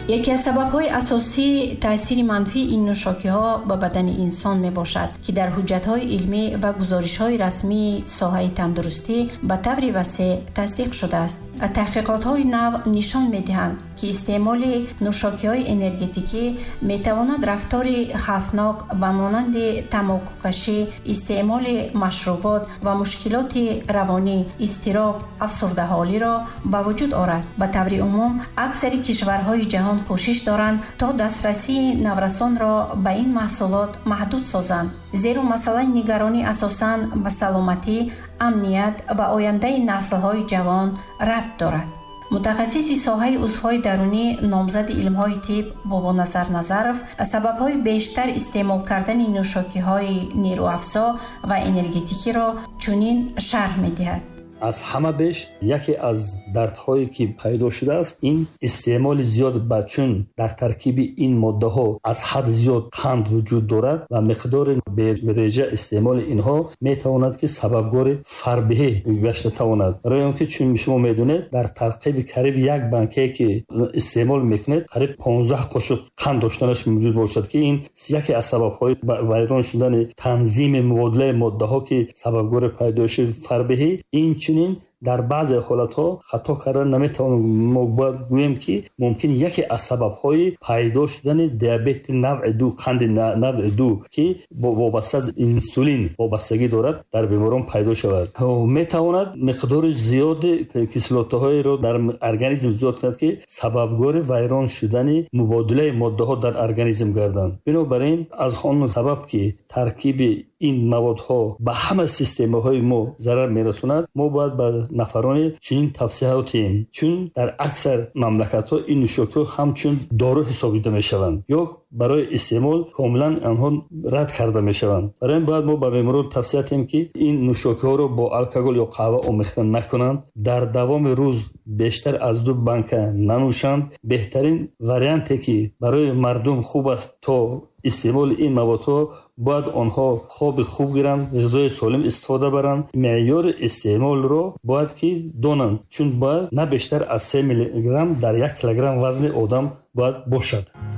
یکی از سبب‌های اساسی تأثیر منفی این نوشاکی‌ها به بدن انسان میباشد که در حجت‌های علمی و گزارش‌های رسمی ساحه تندرستی به طور وسیع تصدیق شده است. تحقیقات‌های نو نشان می‌دهند که استعمال نوشاکی‌های انرژتیکی می‌تواند رفتار خطرناک و مانند تمباکوکشی، استعمال مشروبات و مشکلات روانی، اضطراب، افسردگی را به وجود آورد. به طور عموم اکثر کشورهای جهان کوشش دارند تا دسترسی نورسان را به این محصولات محدود سازند، زیرا مسئله نگرانی اساساً به سلامتی، امنیت و آینده نسل‌های جوان ربط دارد. متخصص ساحه عضوهای درونی نامزد علم‌های طب بابانظر نظرов سبب‌های بیشتر استعمال کردن نوشاکی‌های نیروافزا و انرژتیکی را چنین شرح می‌دهد. از همه بیش یکی از دردهایی که پیدا شده است این استعمال زیاد چون در ترکیب این ماده ها از حد زیاد قند وجود دارد و مقدار بی‌رجا استعمال اینها میتواند که سببگار فربهی گشته تواند. برای اینکه چون شما میدونید در ترکیب قریب یک بنکه که استعمال میکنید قریب 15 قاشق قند داشتنش موجود باشد که این یکی از سبب‌های ویران شدن تنظیم مبادله ماده ها که سببگار پیدایش فربهی. این چنین در بعض حالت‌ها خطا کردن نمیتوانیم ما باید گوییم که ممکن یکی از سبب‌های پیدا شدن دیابت نوع 2 قند نوع 2 که وابسته از انسولین وابستگی دارد در بیماران پیدا شود. میتواند مقدار زیاد کسلات‌های را در ارگانیسم زیاد کند که سببگار ویران شدن مبادله ماده‌ها در ارگانیسم گردند. بنابراین از آن سبب که ترکیب این موادها به همه سیستم‌های ما ضرر می‌رساند ما باید به نفران چنین توصیه دهیم چون در اکثر مملکت‌ها این نوشاکی‌ها همچون دارو حسابیده می‌شوند یا برای استعمال کاملا آنها رد کرده می‌شوند. برای این باید ما به بیماران توصیه دهیم که این نوشاکی‌ها را با الکل یا قهوه آمیخته نکنند، در دوام روز بیشتر از 2 بانک ننوشند. بهترین وریانتی که برای مردم خوب است تا استعمال این موادها باید آنها خواب خوب گیرند، غذای سالم استفاده برند. معیار استعمال را باید که دانند چون باید نه بیشتر از 3 میلی گرم در 1 کیلوگرم وزن آدم باید باشد.